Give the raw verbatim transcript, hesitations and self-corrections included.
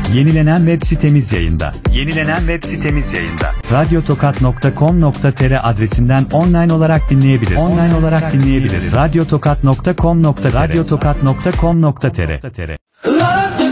Yenilenen web sitemiz yayında. Yenilenen web sitemiz yayında. radyotokat nokta com nokta tr adresinden online olarak dinleyebiliriz. Online olarak dinleyebiliriz. radyotokat nokta com nokta tr radyotokat nokta com nokta tr